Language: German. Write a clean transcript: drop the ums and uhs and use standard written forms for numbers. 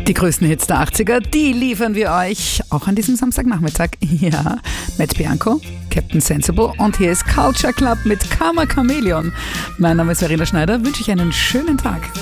Die größten Hits der 80er, die liefern wir euch auch an diesem Samstagnachmittag. Ja, Matt Bianco, Captain Sensible und hier ist Culture Club mit Karma Chameleon. Mein Name ist Verena Schneider, wünsche ich einen schönen Tag.